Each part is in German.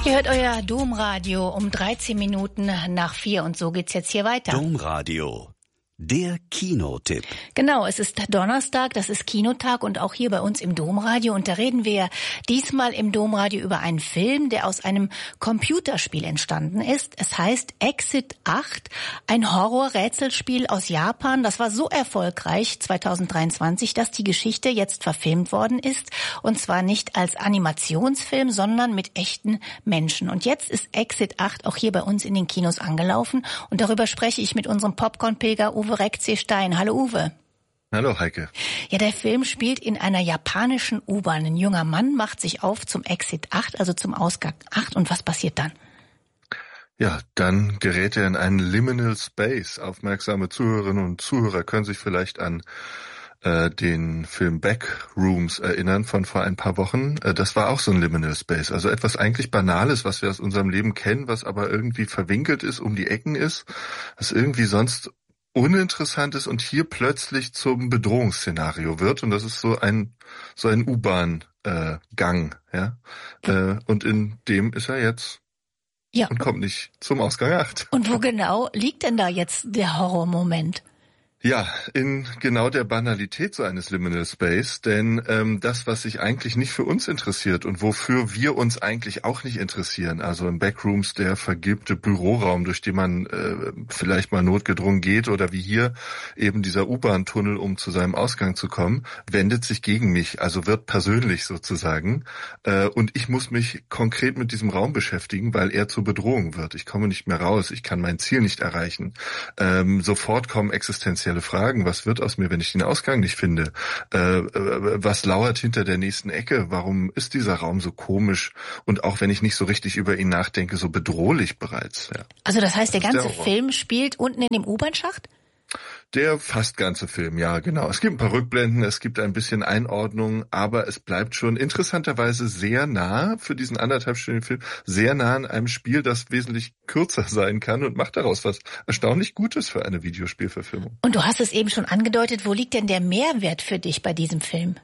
Ihr hört euer Domradio um 13 Minuten nach 4 und so geht's jetzt hier weiter. Domradio. Der Kinotipp. Genau, es ist Donnerstag, das ist Kinotag und auch hier bei uns im Domradio. Und da reden wir diesmal im Domradio über einen Film, der aus einem Computerspiel entstanden ist. Es heißt Exit 8, ein Horror-Rätselspiel aus Japan. Das war so erfolgreich 2023, dass die Geschichte jetzt verfilmt worden ist. Und zwar nicht als Animationsfilm, sondern mit echten Menschen. Und jetzt ist Exit 8 auch hier bei uns in den Kinos angelaufen. Und darüber spreche ich mit unserem Popcorn-Pilger Uwe Reckzee-Stein. Hallo Uwe. Hallo Heike. Ja, der Film spielt in einer japanischen U-Bahn. Ein junger Mann macht sich auf zum Exit 8, also zum Ausgang 8. Und was passiert dann? Ja, dann gerät er in einen Liminal Space. Aufmerksame Zuhörerinnen und Zuhörer können sich vielleicht an den Film Backrooms erinnern von vor ein paar Wochen. Das war auch so ein Liminal Space. Also etwas eigentlich Banales, was wir aus unserem Leben kennen, was aber irgendwie verwinkelt ist, um die Ecken ist, was irgendwie sonst uninteressant ist und hier plötzlich zum Bedrohungsszenario wird. Und das ist so ein U-Bahn-Gang, ja. Und in dem ist er jetzt. Ja. Und kommt nicht zum Ausgang 8. Und wo genau liegt denn da jetzt der Horrormoment? Ja, in genau der Banalität so eines Liminal Space, denn das, was sich eigentlich nicht für uns interessiert und wofür wir uns eigentlich auch nicht interessieren, also im Backrooms der vergilbte Büroraum, durch den man vielleicht mal notgedrungen geht oder wie hier eben dieser U-Bahn-Tunnel, um zu seinem Ausgang zu kommen, wendet sich gegen mich, also wird persönlich sozusagen und ich muss mich konkret mit diesem Raum beschäftigen, weil er zur Bedrohung wird. Ich komme nicht mehr raus, ich kann mein Ziel nicht erreichen. Sofort kommen existenzielle Fragen. Was wird aus mir, wenn ich den Ausgang nicht finde? Was lauert hinter der nächsten Ecke? Warum ist dieser Raum so komisch? Und auch wenn ich nicht so richtig über ihn nachdenke, so bedrohlich bereits. Ja. Also das heißt, der ganze Film spielt unten in dem U-Bahn-Schacht? Der fast ganze Film, ja, genau. Es gibt ein paar Rückblenden, es gibt ein bisschen Einordnung, aber es bleibt schon interessanterweise sehr nah für diesen 1,5-stündigen Film, sehr nah an einem Spiel, das wesentlich kürzer sein kann und macht daraus was erstaunlich Gutes für eine Videospielverfilmung. Und du hast es eben schon angedeutet, wo liegt denn der Mehrwert für dich bei diesem Film?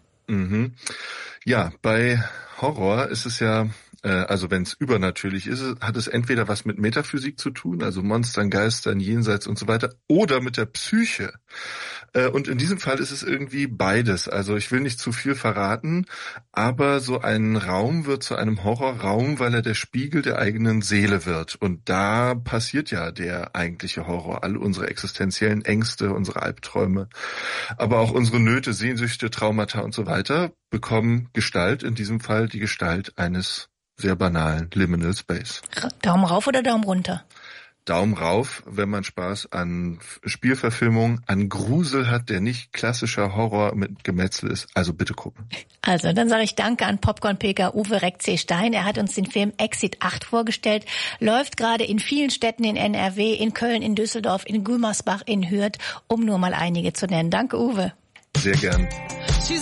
Ja, bei Horror ist es ja, also wenn es übernatürlich ist, hat es entweder was mit Metaphysik zu tun, also Monstern, Geistern, Jenseits und so weiter, oder mit der Psyche. Und in diesem Fall ist es irgendwie beides. Also ich will nicht zu viel verraten, aber so ein Raum wird zu einem Horrorraum, weil er der Spiegel der eigenen Seele wird. Und da passiert ja der eigentliche Horror. All unsere existenziellen Ängste, unsere Albträume, aber auch unsere Nöte, Sehnsüchte, Traumata und so weiter bekommen Gestalt, in diesem Fall die Gestalt eines sehr banalen Liminal Space. Daumen rauf oder Daumen runter? Daumen rauf, wenn man Spaß an Spielverfilmung, an Grusel hat, der nicht klassischer Horror mit Gemetzel ist. Also bitte gucken. Also, dann sage ich Danke an Popcorn-Pilger Uwe Reckzee-Stein. Er hat uns den Film Exit 8 vorgestellt. Läuft gerade in vielen Städten in NRW, in Köln, in Düsseldorf, in Gümmersbach, in Hürth, um nur mal einige zu nennen. Danke, Uwe. Sehr gern.